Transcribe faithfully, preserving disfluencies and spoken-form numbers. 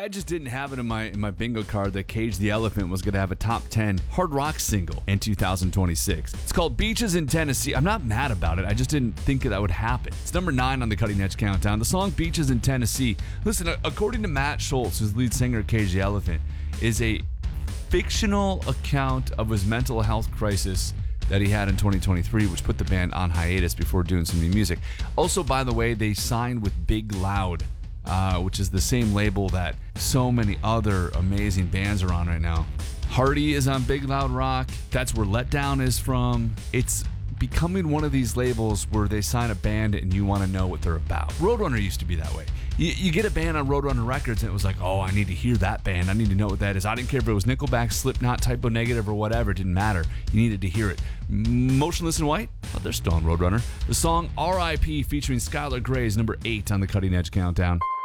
I just didn't have it in my in my bingo card that Cage the Elephant was going to have a top ten hard rock single in two thousand twenty-six. It's called Beaches in Tennessee. I'm not mad about it. I just didn't think that would happen. It's number nine on the Cutting Edge Countdown. The song Beaches in Tennessee, listen, according to Matt Schultz, who's lead singer of Cage the Elephant, is a fictional account of his mental health crisis that he had in twenty twenty-three, which put the band on hiatus before doing some new music. Also, by the way, they signed with Big Loud, uh, which is the same label that so many other amazing bands are on right now. Hardy is on Big Loud Rock. That's where Let Down is from. It's becoming one of these labels where they sign a band and you want to know what they're about. Roadrunner used to be that way. You, you get a band on Roadrunner Records and it was like, oh, I need to hear that band. I need to know what that is. I didn't care if it was Nickelback, Slipknot, Typo Negative, or whatever. It didn't matter. You needed to hear it. Motionless in White? Oh, they're still on Roadrunner. The song R I P featuring Skylar Grey is number eight on the Cutting Edge Countdown.